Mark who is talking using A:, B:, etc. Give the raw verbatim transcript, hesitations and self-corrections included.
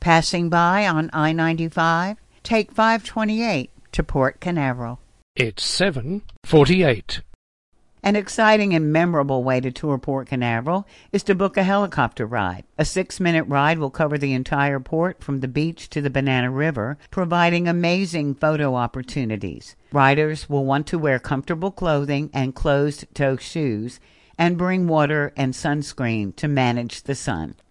A: Passing by on I ninety-five? Take five twenty-eight to Port Canaveral.
B: It's seven forty-eight.
A: An exciting and memorable way to tour Port Canaveral is to book a helicopter ride. A six-minute ride will cover the entire port from the beach to the Banana River, providing amazing photo opportunities. Riders will want to wear comfortable clothing and closed-toe shoes and bring water and sunscreen to manage the sun.